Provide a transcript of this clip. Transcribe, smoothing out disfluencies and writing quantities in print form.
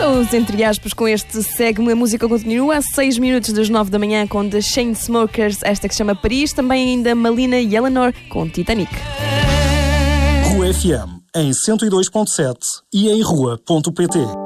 Os entre aspas com este segue-me, a música continua a 6 minutos das 9 da manhã com The Chainsmokers, esta que se chama Paris, também ainda Malina e Eleanor com Titanic. Rua FM em 102.7 e em rua.pt.